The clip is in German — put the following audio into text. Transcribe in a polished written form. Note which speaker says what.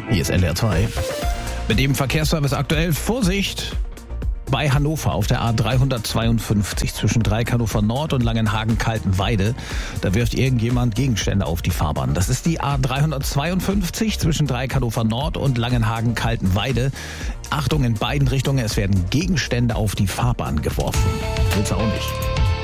Speaker 1: Hier ist LR2. Mit dem Verkehrsservice aktuell Vorsicht bei Hannover auf der A352 zwischen Dreieck Hannover Nord und Langenhagen-Kaltenweide. Da wirft irgendjemand Gegenstände auf die Fahrbahn. Das ist die A352 zwischen Dreieck Hannover Nord und Langenhagen-Kaltenweide. Achtung in beiden Richtungen, es werden Gegenstände auf die Fahrbahn geworfen. Willst du auch nicht.